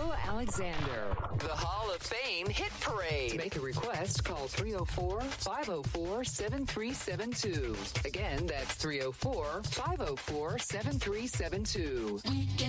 Joe Alexander. The Hall of Fame Hit Parade. To make a request, call 304-504-7372. Again, that's 304-504-7372.